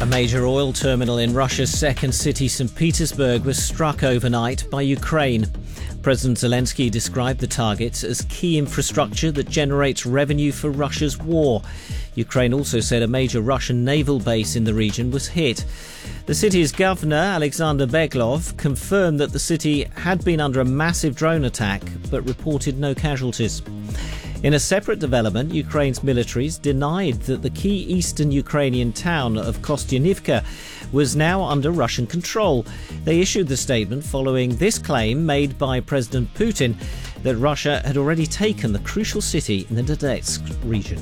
A major oil terminal in Russia's second city, St. Petersburg, was struck overnight by Ukraine. President Zelensky described the targets as key infrastructure that generates revenue for Russia's war. Ukraine also said a major Russian naval base in the region was hit. The city's governor, Alexander Beglov, confirmed that the city had been under a massive drone attack, but reported no casualties. In a separate development, Ukraine's militaries denied that the key eastern Ukrainian town of Kostyanivka was now under Russian control. They issued the statement following this claim made by President Putin that Russia had already taken the crucial city in the Donetsk region.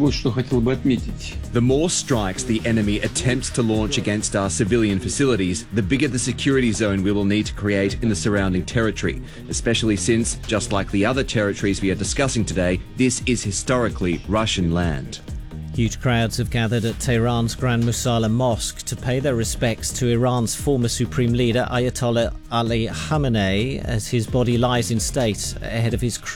The more strikes the enemy attempts to launch against our civilian facilities, the bigger the security zone we will need to create in the surrounding territory, especially since, just like the other territories we are discussing today, this is historically Russian land. Huge crowds have gathered at Tehran's Grand Musalla Mosque to pay their respects to Iran's former supreme leader Ayatollah Ali Khamenei as his body lies in state ahead of his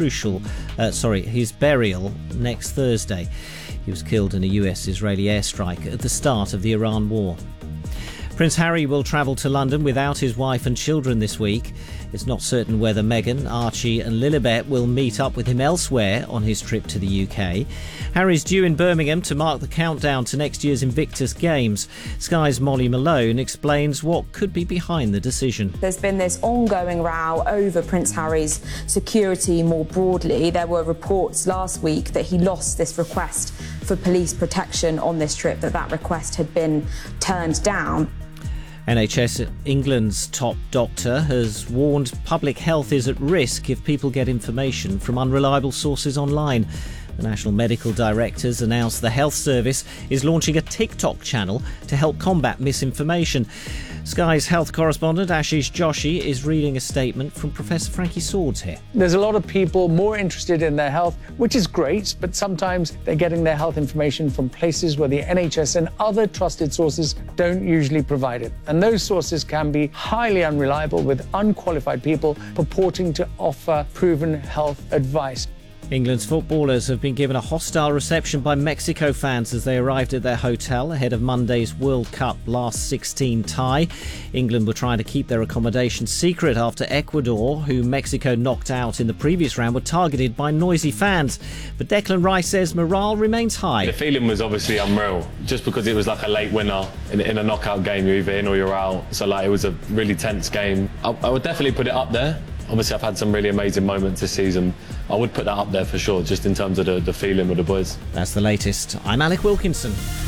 his burial next Thursday. He was killed in a US-Israeli airstrike at the start of the Iran war. Prince Harry will travel to London without his wife and children this week. It's not certain whether Meghan, Archie and Lilibet will meet up with him elsewhere on his trip to the UK. Harry's due in Birmingham to mark the countdown to next year's Invictus Games. Sky's Molly Malone explains what could be behind the decision. There's been this ongoing row over Prince Harry's security more broadly. There were reports last week that he lost this request for police protection on this trip, that request had been turned down. NHS England's top doctor has warned public health is at risk if people get information from unreliable sources online. The National Medical Directors announced the Health Service is launching a TikTok channel to help combat misinformation. Sky's health correspondent Ashish Joshi is reading a statement from Professor Frankie Swords here. There's a lot of people more interested in their health, which is great, but sometimes they're getting their health information from places where the NHS and other trusted sources don't usually provide it. And those sources can be highly unreliable, with unqualified people purporting to offer proven health advice. England's footballers have been given a hostile reception by Mexico fans as they arrived at their hotel ahead of Monday's World Cup last 16 tie. England were trying to keep their accommodation secret after Ecuador, who Mexico knocked out in the previous round, were targeted by noisy fans. But Declan Rice says morale remains high. The feeling was obviously unreal, just because it was like a late winner in a knockout game. You're either in or you're out. So it was a really tense game. I would definitely put it up there. Obviously, I've had some really amazing moments this season. I would put that up there for sure, just in terms of the feeling with the boys. That's the latest. I'm Alec Wilkinson.